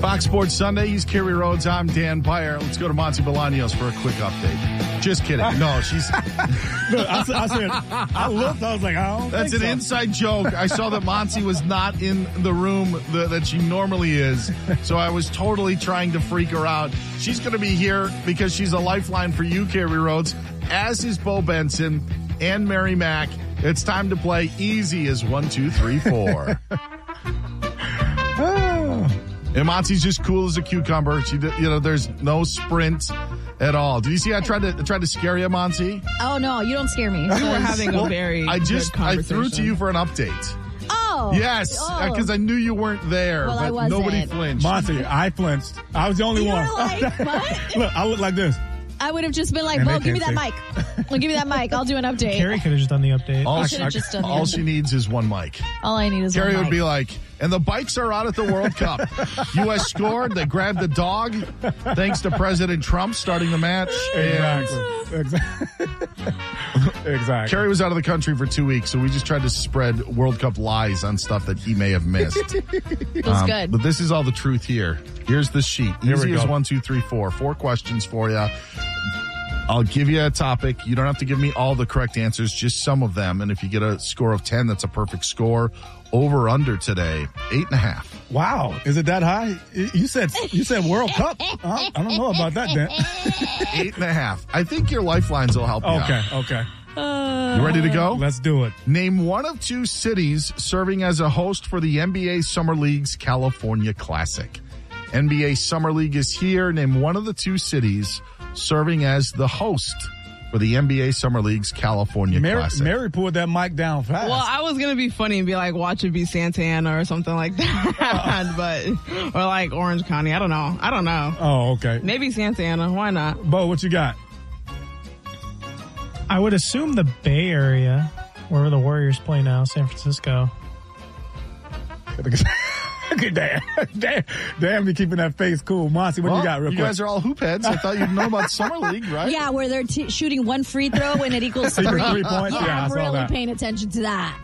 Fox Sports Sunday. He's Kerry Rhodes. I'm Dan Byer. Let's go to Monty Bolaños for a quick update. Just kidding. No, she's... Look, I looked, I was like, I don't That's think an inside joke. I saw that Monty was not in the room that she normally is, so I was totally trying to freak her out. She's going to be here because she's a lifeline for you, Kerry Rhodes, as is Bo Benson and Mary Mack. It's time to play Easy as 1, 2, 3, 4. And Monty's just cool as a cucumber. She, there's no sprint at all. Did you see I tried to scare you, Monty? Oh, no, you don't scare me. We're having a very good conversation. I threw to you for an update. Oh. Yes, because I knew you weren't there, well, but nobody flinched. Monty, I flinched. I was the only one. Like, what? Look, I look like this. I would have just been like, Bo, give me that mic. Well, give me that mic. I'll do an update. Carrie could have just done the update. All she needs is one mic. All I need is Carrie one mic. would be like, and the bikes are out at the World Cup. U.S. scored. They grabbed the dog. Thanks to President Trump starting the match. Exactly. Carrie was out of the country for 2 weeks, so we just tried to spread World Cup lies on stuff that he may have missed. It was good. But this is all the truth here. Here's the sheet. Easy as 1, 2, 3, 4. 4 questions for you. I'll give you a topic. You don't have to give me all the correct answers, just some of them. And if you get a score of 10, that's a perfect score. Over under today, 8.5. Wow. Is it that high? You said World Cup. I don't know about that, Dan. 8.5. I think your lifelines will help you out. Okay. You ready to go? Let's do it. Name one of 2 cities serving as a host for the NBA Summer League's California Classic. NBA Summer League is here. Name one of the 2 cities serving as the host for the NBA Summer League's California Classic. Mary pulled that mic down fast. Well, I was going to be funny and be like, watch it be Santa Ana or something like that. Or like Orange County. I don't know. Oh, okay. Maybe Santa Ana. Why not? Bo, what you got? I would assume the Bay Area, where the Warriors play now, San Francisco. Damn, you keeping that face cool. Monty, what you got real quick? You guys are all hoop heads. I thought you'd know about Summer League, right? Yeah, where they're shooting one free throw and it equals 3. 3 points? Yeah, I'm really paying attention to that.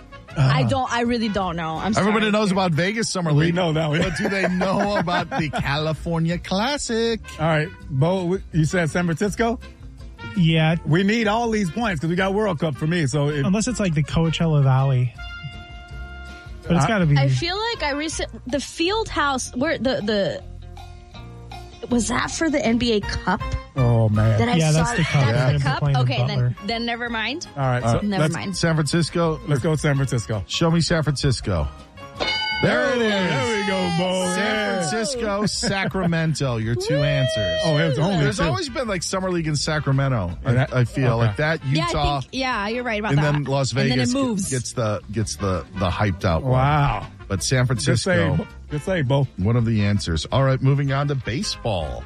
I really don't know. Everybody knows about Vegas Summer League. We know that. What do they know about the California Classic? All right, Bo, you said San Francisco? Yeah. We need all these points because we got World Cup for me. So unless it's like the Coachella Valley. But it's got to be. I feel like the field house where the was that for the NBA Cup? Oh man! That's the Cup. That's the Cup. Okay, then never mind. All right, never mind. San Francisco. Let's go San Francisco. Show me San Francisco. There it is. There we go, Bo. San Francisco, Sacramento. Your 2 answers. Oh, it was only There's 2. always been like Summer League in Sacramento. I feel like that. Utah. You're right about and that. then Las Vegas and then it moves. gets the hyped out one. Wow. But San Francisco. Good say, Bo. One of the answers. All right, moving on to baseball.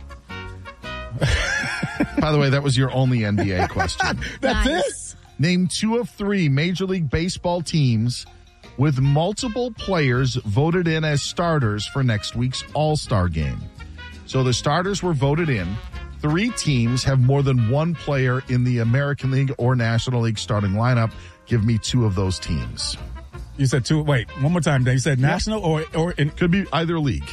By the way, that was your only NBA question. That's nice. it? Name 2 of 3 Major League Baseball teams with multiple players voted in as starters for next week's All-Star game. So the starters were voted in. 3 teams have more than 1 player in the American League or National League starting lineup. Give me 2 of those teams. You said 2. Wait, one more time, Dan. You said national or in? Could be either league.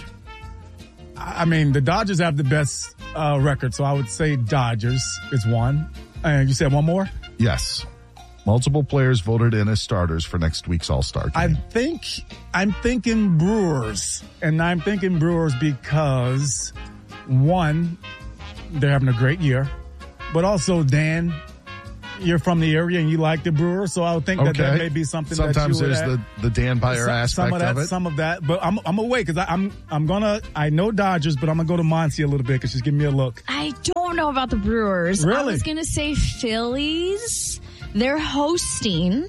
I mean, the Dodgers have the best record, so I would say Dodgers is 1. And you said one more? Yes. Multiple players voted in as starters for next week's All-Star game. I'm thinking Brewers. And I'm thinking Brewers because, 1, they're having a great year. But also, Dan, you're from the area and you like the Brewers, so I would think that may be something Sometimes that you would there's the Dan Byer aspect of it. Some of that. But I'm going to wait because I know Dodgers, but I'm going to go to Monty a little bit because she's giving me a look. I don't know about the Brewers. Really? I was going to say Phillies. They're hosting.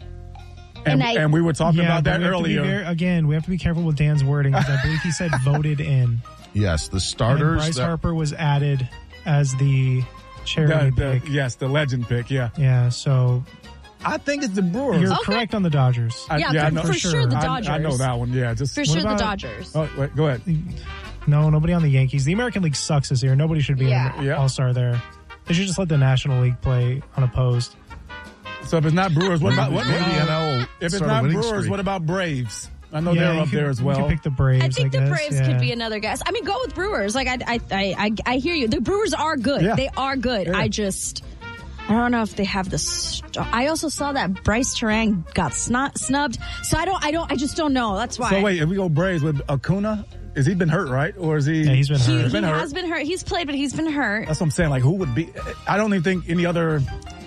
And we were talking about that earlier. We have to be careful with Dan's wording because I believe he said voted in. Yes, the starters. And Bryce Harper was added as the charity pick. Yes, the legend pick, yeah. Yeah, so I think it's the Brewers. You're correct on the Dodgers. For sure the Dodgers. I know that one, yeah. For sure the Dodgers. Oh, wait, go ahead. No, nobody on the Yankees. The American League sucks this year. Nobody should be an All-Star there. They should just let the National League play unopposed. So if it's not Brewers, what about the NL? If it's not Brewers, what about Braves? I know they're up there as well. You can pick the Braves. I think the guess. Braves could be another guess. I mean, go with Brewers. Like I hear you. The Brewers are good. Yeah. They are good. Yeah. I don't know if they have the. I also saw that Bryce Terang got snubbed. So I just don't know. That's why. So wait, if we go Braves with Acuna, has he been hurt, right? Or is he? Yeah, he's been hurt. He Been hurt. has been hurt. He's played, but he's been hurt. That's what I'm saying. Like, who would be? I don't even think any other.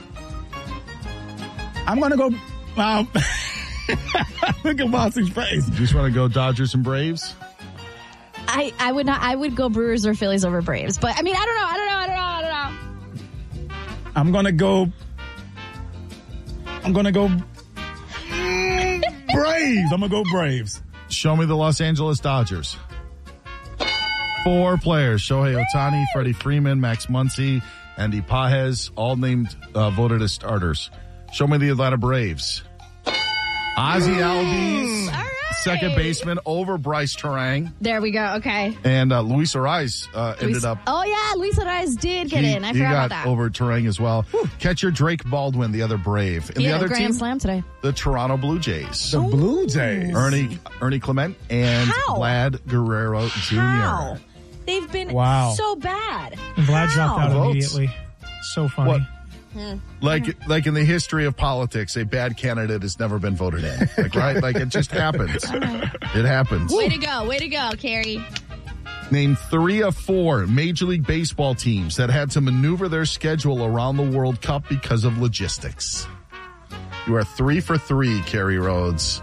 I'm gonna go. Look at Boston's face. You just want to go Dodgers and Braves? I would not. I would go Brewers or Phillies over Braves. But I mean, I don't know. I'm gonna go Braves. I'm gonna go Braves. Show me the Los Angeles Dodgers. 4 players: Shohei Ohtani, Freddie Freeman, Max Muncy, Andy Pages, all named voted as starters. Show me the Atlanta Braves. Ozzie Albies, All right. second baseman over Bryce Terang, There we go. Okay. and Luis Ariz ended up. Oh yeah, Luis Ariz did get in. I he forgot got about that. over Terang as well. Catcher Drake Baldwin, the other Brave, and He the had a other grand team, slam today. the Toronto Blue Jays. The Blue Jays. Ernie Clement and How? Vlad Guerrero Jr. How? They've been so bad. And Vlad dropped out Votes. immediately. So funny. What? Like in the history of politics, a bad candidate has never been voted in. Like, right? Like it just happens. It happens. Way to go, Carrie. Name 3 of 4 Major League Baseball teams that had to maneuver their schedule around the World Cup because of logistics. You are 3 for 3, Carrie Rhodes.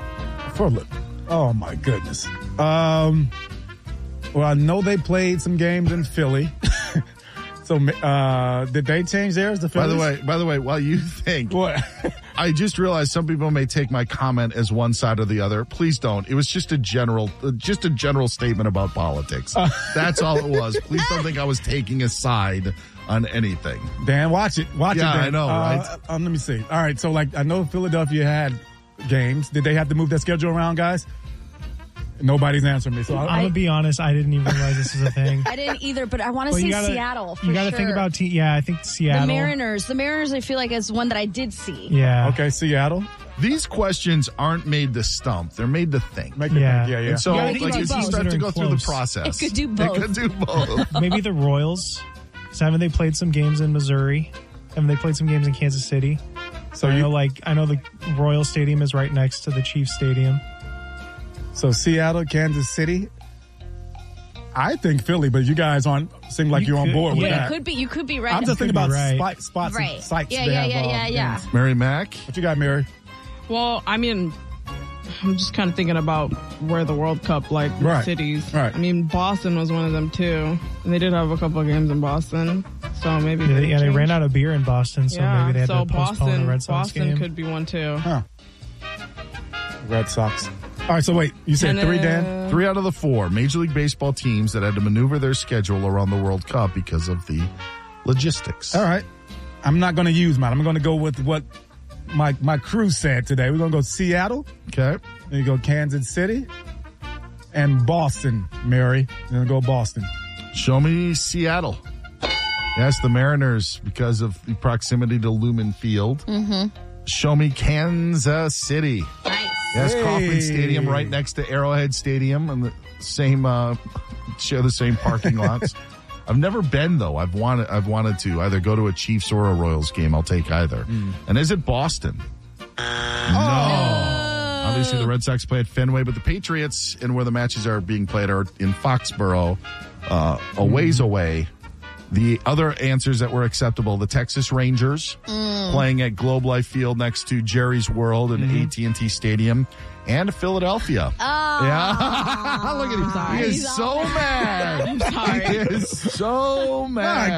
Oh my goodness. Well, I know they played some games in Philly. So, did they change theirs to Phillies? By the way, while you think, What? I just realized some people may take my comment as one side or the other. Please don't. It was just a general statement about politics. That's all it was. Please don't think I was taking a side on anything. Dan, watch it. Watch it, Dan. I know, right? Let me see. All right, so I know Philadelphia had games. Did they have to move their schedule around, guys? Nobody's answering me. So I'm gonna be honest. I didn't even realize this was a thing. I didn't either, but I want to see Seattle. You got to think about I think Seattle. The Mariners, I feel like is one that I did see. Yeah. Okay, Seattle. These questions aren't made to stump. They're made to think. Make it Yeah. think. Yeah. And so, Yeah, like, as you start to go through the Close. process, It could do both. It could do both. Maybe the Royals. Because haven't they played some games in Missouri? Haven't they played some games in Kansas City? So I know the Royal Stadium is right next to the Chiefs Stadium. So Seattle, Kansas City. I think Philly, but you guys seem like you're on board with that. You could be right. I'm just thinking about right. spots Right. and sites. Yeah, they yeah, have, yeah, yeah. games. Mary Mack. What you got, Mary? Well, I mean, I'm just kind of thinking about where the World Cup, Right. cities. Right. I mean, Boston was one of them too. And they did have a couple of games in Boston. So maybe They ran out of beer in Boston, so maybe they had to postpone Boston, the Red Sox Boston game. could be one too. Huh. Red Sox. All right, so wait. You said And, 3, Dan? 3 out of the 4 Major League Baseball teams that had to maneuver their schedule around the World Cup because of the logistics. All right. I'm not going to use mine. I'm going to go with what my crew said today. We're going to go Seattle. Okay. Then you go Kansas City. And Boston, Mary. You're going to go Boston. Show me Seattle. Yes, the Mariners because of the proximity to Lumen Field. Mm-hmm. Show me Kansas City. Nice. Yes, Hey. Kauffman Stadium right next to Arrowhead Stadium and the same share the same parking lots. I've never been though. I've wanted to either go to a Chiefs or a Royals game. I'll take either. And is it Boston? No. Obviously the Red Sox play at Fenway, but the Patriots and where the matches are being played are in Foxborough, a ways away. The other answers that were acceptable, the Texas Rangers playing at Globe Life Field next to Jerry's World and AT&T Stadium, and Philadelphia. Oh. Yeah. Look at him. He is so mad. I'm sorry. He is so mad.